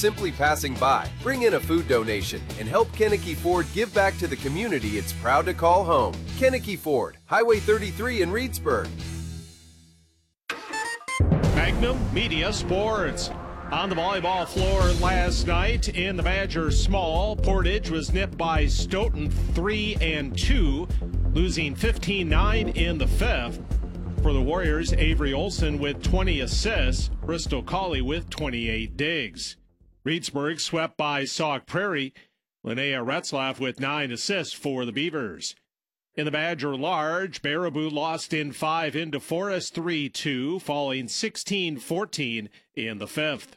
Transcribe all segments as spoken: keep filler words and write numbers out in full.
simply passing by, bring in a food donation and help Kennecke Ford give back to the community it's proud to call home. Kennecke Ford, Highway thirty-three in Reedsburg. Magnum Media Sports. On the volleyball floor last night in the Badger Small, Portage was nipped by Stoughton three and two, losing fifteen nine in the fifth. For the Warriors, Avery Olson with twenty assists, Bristol Colley with twenty-eight digs. Reedsburg swept by Sauk Prairie, Linnea Retzlaff with nine assists for the Beavers. In the Badger Large, Baraboo lost in five into Forest three two, falling sixteen fourteen in the fifth.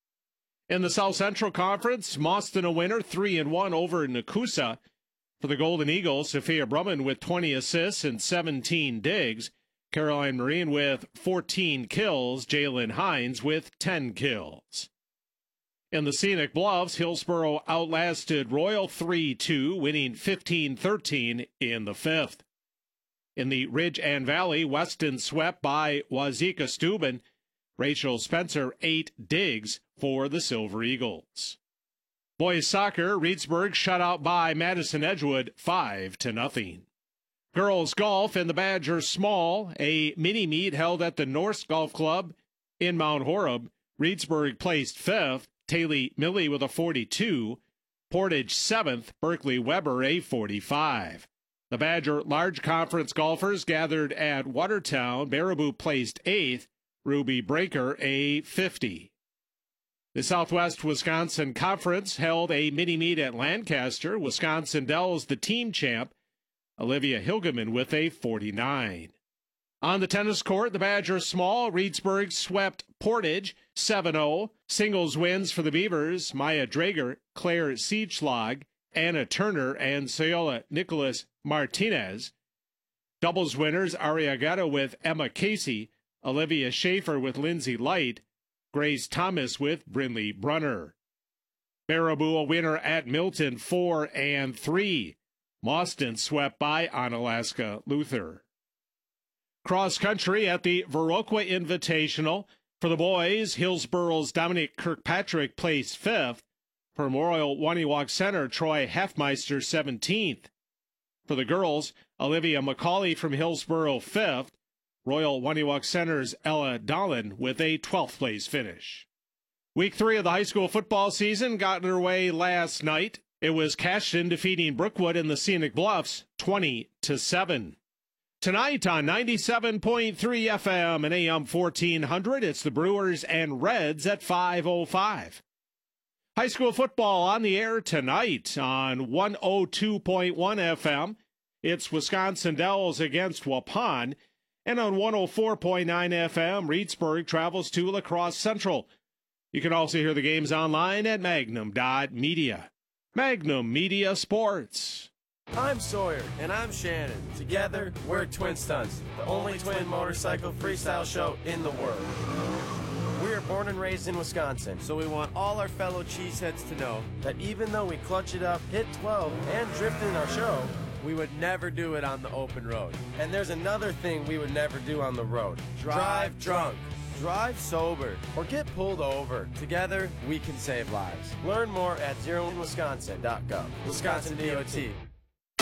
In the South Central Conference, Mauston a winner three and one over Nakusa. For the Golden Eagles, Sophia Brumman with twenty assists and seventeen digs. Caroline Marine with fourteen kills. Jalen Hines with ten kills. In the Scenic Bluffs, Hillsboro outlasted Royal three two, winning fifteen thirteen in the fifth. In the Ridge and Valley, Weston swept by Wazeeka Steuben. Rachel Spencer, eight digs for the Silver Eagles. Boys soccer, Reedsburg shut out by Madison Edgewood, five to nothing. Girls golf in the Badger Small, a mini-meet held at the Norse Golf Club in Mount Horeb. Reedsburg placed fifth. Taylor Milley with a forty-two, Portage seventh, Berkeley Weber a forty-five. The Badger Large Conference golfers gathered at Watertown. Baraboo placed eighth, Ruby Breaker a fifty. The Southwest Wisconsin Conference held a mini-meet at Lancaster. Wisconsin Dells the team champ, Olivia Hilgeman with a forty-nine. On the tennis court, the Badger Small, Reedsburg swept Portage seven oh. Singles wins for the Beavers, Maya Drager, Claire Siegschlag, Anna Turner, and Sayola Nicholas Martinez. Doubles winners, Ariagato with Emma Casey, Olivia Schaefer with Lindsay Light, Grace Thomas with Brinley Brunner. Baraboo a winner at Milton four and three. Mauston swept by Onalaska Luther. Cross country at the Viroqua Invitational. For the boys, Hillsboro's Dominic Kirkpatrick placed fifth. For Memorial Waniwak Center, Troy Heffmeister seventeenth. For the girls, Olivia McCauley from Hillsboro fifth. Royal Waniwak Center's Ella Dolan with a twelfth place finish. Week three of the high school football season got underway last night. It was Cashton defeating Brookwood in the Scenic Bluffs twenty to seven. Tonight on ninety-seven point three F M and A M fourteen hundred, it's the Brewers and Reds at five oh five. High school football on the air tonight on one oh two point one F M. It's Wisconsin Dells against Waupun. And on one oh four point nine F M, Reedsburg travels to La Crosse Central. You can also hear the games online at magnum dot media. Magnum Media Sports. I'm Sawyer. And I'm Shannon. Together, we're Twin Stunts, the only twin motorcycle freestyle show in the world. We are born and raised in Wisconsin, so we want all our fellow cheeseheads to know that even though we clutch it up, hit twelve, and drift in our show, we would never do it on the open road. And there's another thing we would never do on the road. Drive drunk. Drive sober, or get pulled over. Together, we can save lives. Learn more at zero in wisconsin dot gov. Wisconsin D O T.